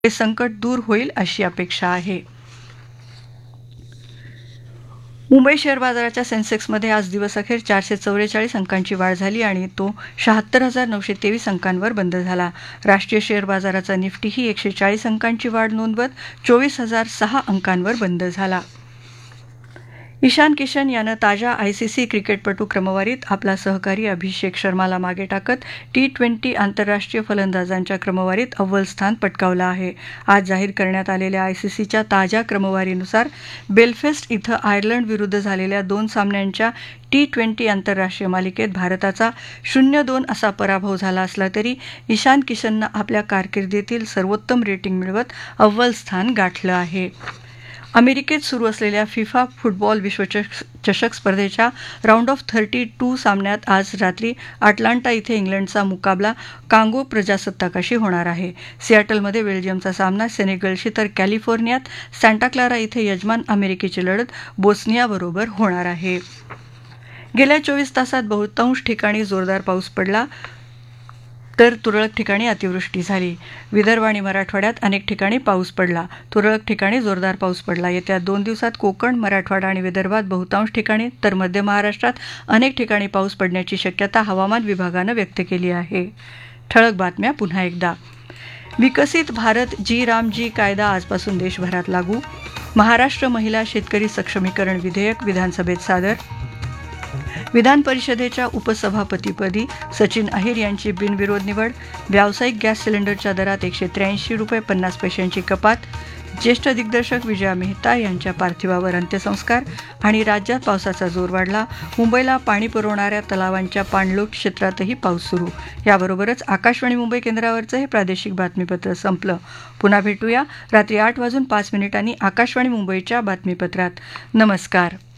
हे संकट दूर होईल अशी अपेक्षा आहे. मुंबई शेअर बाजाराच्या सेन्सेक्समध्ये आज दिवसअखेर 444 अंकांची वाढ झाली आणि तो 76,923 अंकांवर बंद झाला. राष्ट्रीय शेअर बाजाराचा निफ्टीही 140 अंकांची वाढ नोंदवत 24,006 अंकांवर बंद झाला. ईशान किशन यानं ताज्या आयसीसी क्रिकेटपटू क्रमवारीत आपला सहकारी अभिषेक शर्माला मागे टाकत T20 आंतरराष्ट्रीय फलंदाजांच्या क्रमवारीत अव्वल स्थान पटकावलं आहे. आज जाहीर करण्यात आलेल्या आयसीसीच्या ताज्या क्रमवारीनुसार बेलफेस्ट इथं आयर्लंड विरुद्ध झालेल्या 2 सामन्यांच्या T20 आंतरराष्ट्रीय मालिकेत भारताचा 0-2 असा पराभव झाला असला तरी ईशान किशननं आपल्या कारकिर्दीतील सर्वोत्तम रेटिंग मिळवत अव्वल स्थान गाठलं आहे. अमेरिकेत सुरू असलेल्या फिफा फुटबॉल विश्वचषक स्पर्धेच्या राऊंड ऑफ 32 सामन्यात आज रात्री अटलांटा इथे इंग्लंडचा मुकाबला कांगो प्रजासत्ताकाशी होणार आहे. सियाटलमध्ये बेल्जियमचा सामना सेनेगलशी तर कॅलिफोर्नियात सॅन्टा क्लारा इथे यजमान अमेरिकेची लढत बोस्नियाबरोबर होणार आहे. गेल्या 24 तासात बहुतांश ठिकाणी जोरदार पाऊस पडला तर तुरळक ठिकाणी अतिवृष्टी झाली. विदर्भ आणि मराठवाड्यात अनेक ठिकाणी पाऊस पडला. तुरळक ठिकाणी जोरदार पाऊस पडला. येत्या 2 दिवसात कोकण, मराठवाडा आणि विदर्भात बहुतांश ठिकाणी तर मध्य महाराष्ट्रात अनेक ठिकाणी पाऊस पडण्याची शक्यता हवामान विभागानं व्यक्त केली आहे. ठळक बातम्या पुन्हा एकदा. विकसित भारत जी राम जी कायदा आजपासून देशभरात लागू. महाराष्ट्र महिला शेतकरी सक्षमीकरण विधेयक विधानसभेत सादर. विधान परिषदेच्या उपसभापतीपदी सचिन अहिर यांची बिनविरोध निवड. व्यावसायिक गॅस सिलेंडरच्या दरात 183 रुपये 50 पैशांची कपात. ज्येष्ठ दिग्दर्शक विजया मेहता यांच्या पार्थिवावर अंत्यसंस्कार. आणि राज्यात पावसाचा जोर वाढला. मुंबईला पाणी पुरवणाऱ्या तलावांच्या पाणलोट क्षेत्रातही पाऊस सुरू. याबरोबरच आकाशवाणी मुंबई केंद्रावरचं हे प्रादेशिक बातमीपत्र संपलं. पुन्हा भेटूया रात्री 8:05 आकाशवाणी मुंबईच्या बातमीपत्रात. नमस्कार.